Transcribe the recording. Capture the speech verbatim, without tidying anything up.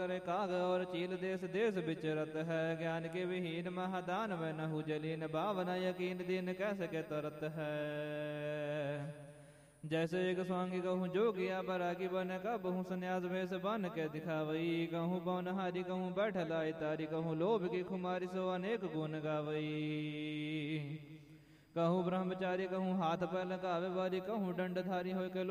काग और चील देश देश विचरत है। ज्ञान के विहीन महादान व नहु जलीन भावना यकीन दीन कैसे के तरत है। जैसे एक स्वांगी कहूँ जोगिया बरागी बन का बहु संन्यास भेष बन के दिखावई। कहूँ पौनहारी कहूँ बैठल आई तारी कहूँ लोभ की खुमारी सो अनेक गुण गावई। कहूँ ब्रह्मचारी कहूँ हाथ पैर लगावे बारी कहूँ दंडधारी हो के